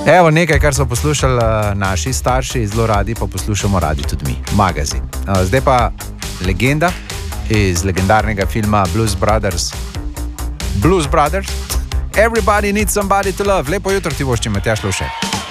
Evo nekaj, kar so poslušali naši starši, zelo radi pa poslušamo radi tudi mi, Magazin. Zdaj pa legenda iz legendarnega filma Blues Brothers. Everybody needs somebody to love. Lepo jutro ti voščim, Matjaž Lovšek.